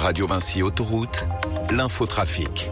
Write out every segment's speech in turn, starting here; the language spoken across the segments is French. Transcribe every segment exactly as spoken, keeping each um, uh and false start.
Radio Vinci Autoroute, l'infotrafic.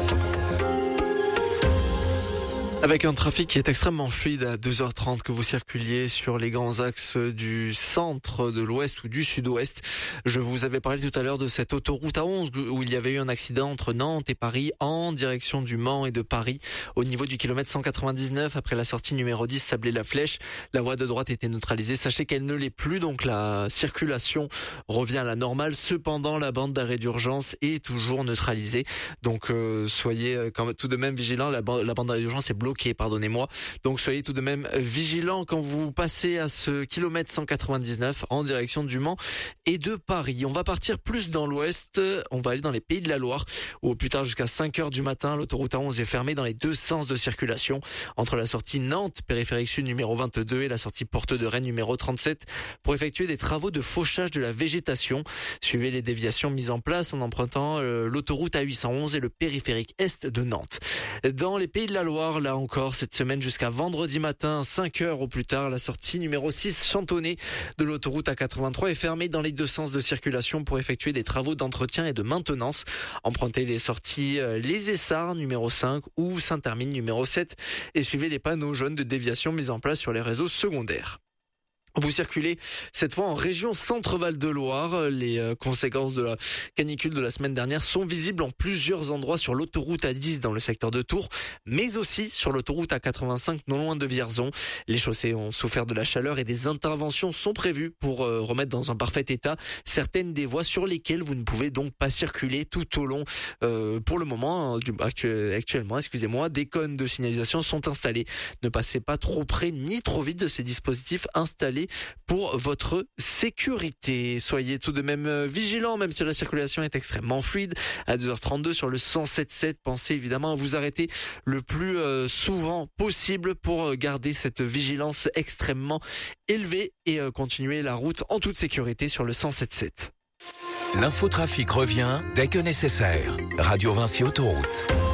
Avec un trafic qui est extrêmement fluide à deux heures trente que vous circuliez sur les grands axes du centre, de l'ouest ou du sud-ouest. Je vous avais parlé tout à l'heure de cette autoroute A onze où il y avait eu un accident entre Nantes et Paris en direction du Mans et de Paris au niveau du kilomètre cent quatre-vingt-dix-neuf après la sortie numéro dix Sablé-la-Flèche. La voie de droite était neutralisée. Sachez qu'elle ne l'est plus, donc la circulation revient à la normale. Cependant, la bande d'arrêt d'urgence est toujours neutralisée. Donc euh, soyez euh, quand même tout de même vigilants. La, ba- la bande d'arrêt d'urgence est bloquée. Ok, pardonnez-moi. Donc soyez tout de même vigilants quand vous passez à ce kilomètre cent quatre-vingt-dix-neuf en direction du Mans et de Paris. On va partir plus dans l'ouest, on va aller dans les Pays de la Loire où au plus tard jusqu'à cinq heures du matin, l'autoroute A onze est fermée dans les deux sens de circulation entre la sortie Nantes, périphérique sud numéro vingt-deux et la sortie Porte de Rennes numéro trente-sept pour effectuer des travaux de fauchage de la végétation. Suivez les déviations mises en place en empruntant euh, l'autoroute A huit cent onze et le périphérique est de Nantes. Dans les Pays de la Loire, là encore cette semaine jusqu'à vendredi matin, cinq heures au plus tard, la sortie numéro six Chantonnay de l'autoroute A quatre-vingt-trois est fermée dans les deux sens de circulation pour effectuer des travaux d'entretien et de maintenance. Empruntez les sorties Les Essarts numéro cinq ou Saint-Hermine numéro sept et suivez les panneaux jaunes de déviation mis en place sur les réseaux secondaires. Vous circulez cette fois en région Centre-Val de Loire. Les euh, conséquences de la canicule de la semaine dernière sont visibles en plusieurs endroits sur l'autoroute A dix dans le secteur de Tours, mais aussi sur l'autoroute A quatre-vingt-cinq non loin de Vierzon. Les chaussées ont souffert de la chaleur et des interventions sont prévues pour euh, remettre dans un parfait état certaines des voies sur lesquelles vous ne pouvez donc pas circuler tout au long. Euh, pour le moment, hein, du, actu- actuellement, excusez-moi, des cônes de signalisation sont installés. Ne passez pas trop près ni trop vite de ces dispositifs installés pour votre sécurité. Soyez tout de même vigilants, même si la circulation est extrêmement fluide. À deux heures trente-deux sur le cent sept sept, pensez évidemment à vous arrêter le plus euh, souvent possible pour garder cette vigilance extrêmement élevée et euh, continuer la route en toute sécurité sur le cent sept sept. L'infotrafic revient dès que nécessaire. Radio Vinci Autoroute.